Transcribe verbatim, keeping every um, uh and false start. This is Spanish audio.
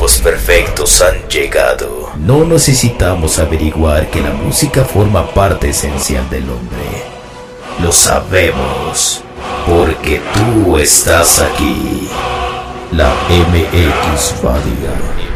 tiempos perfectos han llegado. No necesitamos averiguar que la música forma parte esencial del hombre. Lo sabemos, porque tú estás aquí. La M X Radio.